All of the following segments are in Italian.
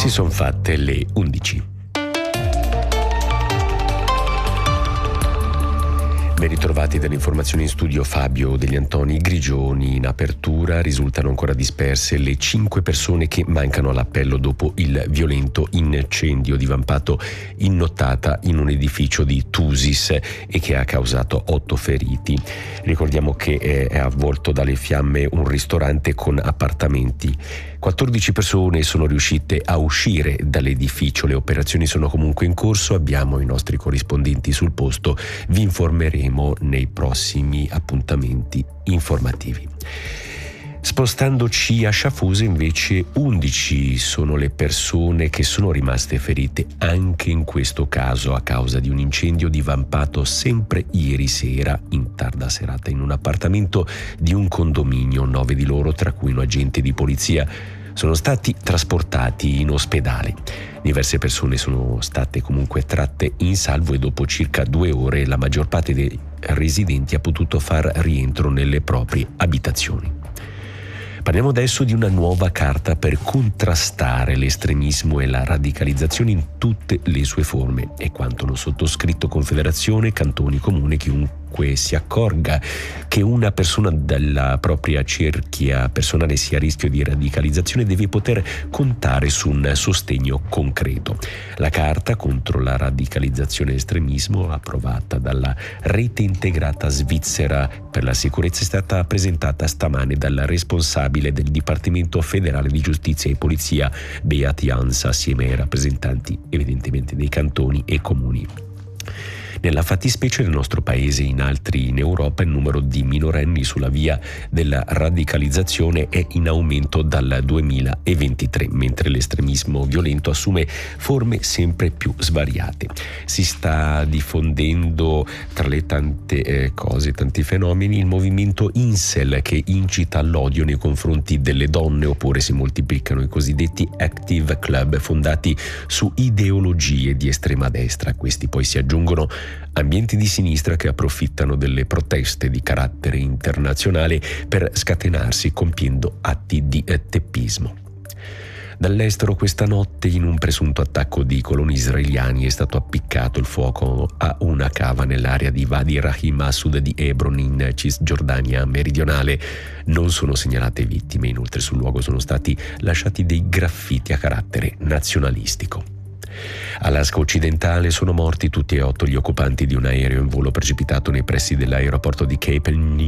Si sono fatte le 11. Ben ritrovati dalle informazioni in studio Fabio Degli Antoni. Grigioni. In apertura risultano ancora disperse le 5 persone che mancano all'appello dopo il violento incendio divampato in nottata in un edificio di Thusis e che ha causato 8 feriti. Ricordiamo che è avvolto dalle fiamme un ristorante con appartamenti. 14 persone sono riuscite a uscire dall'edificio. Le operazioni sono comunque in corso. Abbiamo i nostri corrispondenti sul posto. Vi informeremo nei prossimi appuntamenti informativi. Spostandoci a Sciafusa, invece, 11 sono le persone che sono rimaste ferite anche in questo caso a causa di un incendio divampato sempre ieri sera in tarda serata in un appartamento di un condominio. 9 di loro, tra cui un agente di polizia, sono stati trasportati in ospedale. Diverse persone sono state comunque tratte in salvo e dopo circa 2 ore la maggior parte dei residenti ha potuto far rientro nelle proprie abitazioni. Parliamo adesso di una nuova carta per contrastare l'estremismo e la radicalizzazione in tutte le sue forme. È quanto hanno sottoscritto Confederazione, Cantoni, Comune. Chiunque si accorga che una persona della propria cerchia personale sia a rischio di radicalizzazione deve poter contare su un sostegno concreto. La carta contro la radicalizzazione e estremismo, approvata dalla Rete Integrata Svizzera per la Sicurezza, è stata presentata stamane dal responsabile del Dipartimento Federale di Giustizia e Polizia, Beat Jans, assieme ai rappresentanti evidentemente dei cantoni e comuni. Nella fattispecie del nostro paese e in altri in Europa il numero di minorenni sulla via della radicalizzazione è in aumento dal 2023, mentre l'estremismo violento assume forme sempre più svariate. Si sta diffondendo tra le tante tanti fenomeni, il movimento Incel, che incita all'odio nei confronti delle donne, oppure si moltiplicano i cosiddetti active club fondati su ideologie di estrema destra. Questi poi si aggiungono ambienti di sinistra che approfittano delle proteste di carattere internazionale per scatenarsi compiendo atti di teppismo. Dall'estero, questa notte, in un presunto attacco di coloni israeliani, è stato appiccato il fuoco a una cava nell'area di Wadi Rahim a sud di Hebron in Cisgiordania meridionale. Non sono segnalate vittime, inoltre sul luogo sono stati lasciati dei graffiti a carattere nazionalistico. All'Alaska occidentale sono morti tutti e 8 gli occupanti di un aereo in volo precipitato nei pressi dell'aeroporto di Cape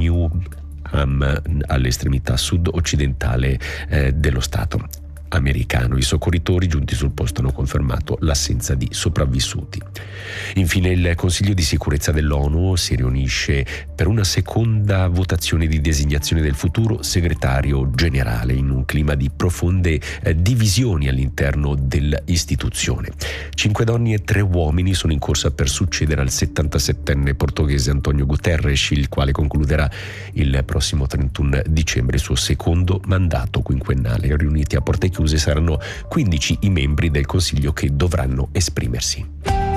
Newham, all'estremità sud-occidentale dello stato americano. I soccorritori giunti sul posto hanno confermato l'assenza di sopravvissuti. Infine, il Consiglio di sicurezza dell'ONU si riunisce per una seconda votazione di designazione del futuro segretario generale in un clima di profonde divisioni all'interno dell'istituzione. 5 donne e 3 uomini sono in corsa per succedere al 77enne portoghese Antonio Guterres, il quale concluderà il prossimo 31 dicembre il suo secondo mandato quinquennale. Riuniti a porte chiuse saranno 15 i membri del Consiglio che dovranno esprimersi.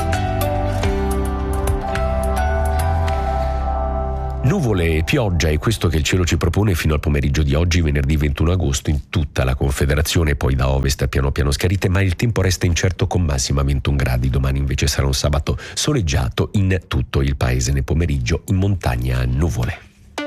Nuvole e pioggia è questo che il cielo ci propone fino al pomeriggio di oggi, venerdì 21 agosto, in tutta la Confederazione, poi da ovest piano piano schiarite, ma il tempo resta incerto con massima 21 gradi. Domani invece sarà un sabato soleggiato in tutto il paese, nel pomeriggio in montagna nuvole.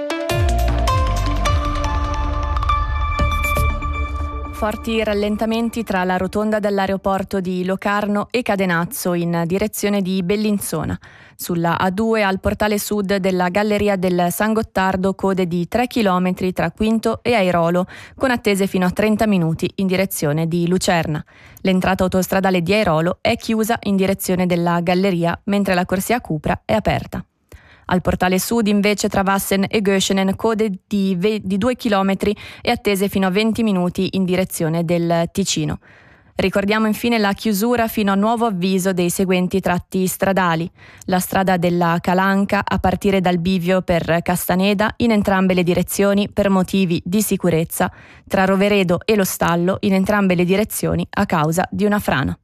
Forti rallentamenti tra la rotonda dell'aeroporto di Locarno e Cadenazzo in direzione di Bellinzona. Sulla A2 al portale sud della Galleria del San Gottardo code di 3 km tra Quinto e Airolo, con attese fino a 30 minuti in direzione di Lucerna. L'entrata autostradale di Airolo è chiusa in direzione della Galleria, mentre la corsia Cupra è aperta. Al portale sud invece tra Vassen e Göschenen code di 2 km e attese fino a 20 minuti in direzione del Ticino. Ricordiamo infine la chiusura fino a nuovo avviso dei seguenti tratti stradali: la strada della Calanca a partire dal bivio per Castaneda in entrambe le direzioni per motivi di sicurezza, tra Roveredo e Lo Stallo in entrambe le direzioni a causa di una frana.